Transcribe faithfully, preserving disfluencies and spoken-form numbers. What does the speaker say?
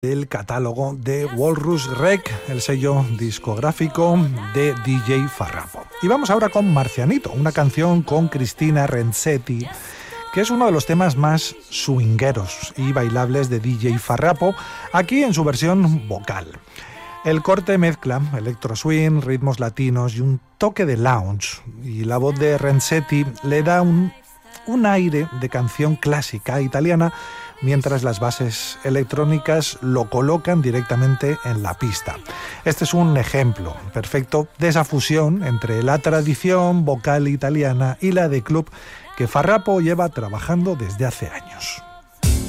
del catálogo de Walrus Rec, el sello discográfico de D J Farrapo. Y vamos ahora con Marcianito, una canción con Cristina Renzetti, que es uno de los temas más swingueros y bailables de D J Farrapo, aquí en su versión vocal. El corte mezcla electro swing, ritmos latinos y un toque de lounge, y la voz de Renzetti le da un, un aire de canción clásica italiana, mientras las bases electrónicas lo colocan directamente en la pista. Este es un ejemplo perfecto de esa fusión entre la tradición vocal italiana y la de club que Farrapo lleva trabajando desde hace años.